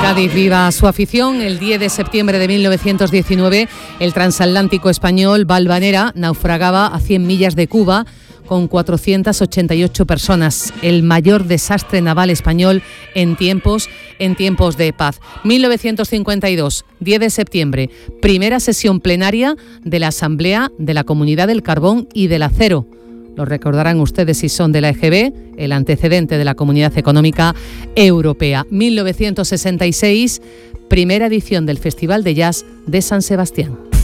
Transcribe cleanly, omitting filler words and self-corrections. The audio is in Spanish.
Cádiz viva su afición. El 10 de septiembre de 1919, el transatlántico español Valvanera naufragaba a 100 millas de Cuba con 488 personas, el mayor desastre naval español en tiempos de paz. 1952, 10 de septiembre, primera sesión plenaria de la Asamblea de la Comunidad del Carbón y del Acero. Lo recordarán ustedes si son de la EGB, el antecedente de la Comunidad Económica Europea. 1966, primera edición del Festival de Jazz de San Sebastián.